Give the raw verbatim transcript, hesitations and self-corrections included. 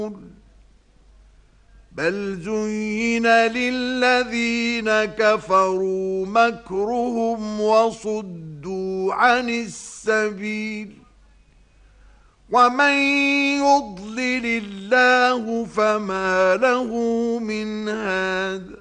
بل زين للذين كفروا مكرهم وصدوا عن السبيل ومن يضلل الله فما له من هاد